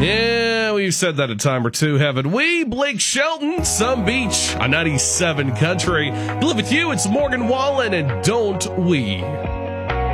Yeah, we've said that a time or two, haven't we? Blake Shelton, Some Beach on 97 Country. Live with you, it's Morgan Wallen, and don't we?